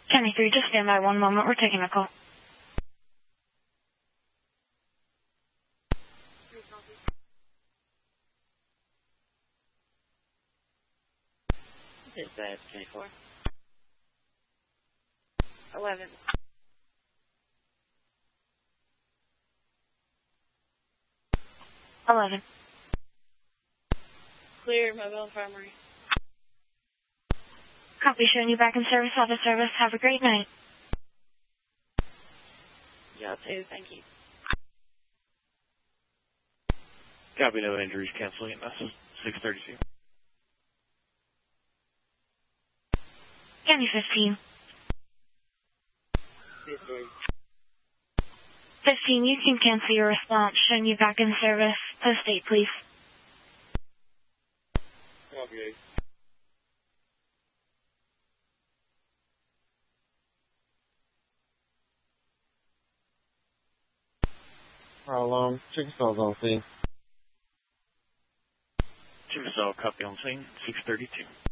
County 3, just stand by 1 moment. We're taking a call. Dispatch 24. 11. Clear mobile infirmary. Copy, showing you back in service, auto service. Have a great night. Y'all too, thank you. Copy, no injuries, canceling it. That's 632. County 15. 15, you can cancel your response, showing you back in service. Post 8, please. Copy 8. How long? Chickensaw's on scene. Chickasaw, copy on scene, 632.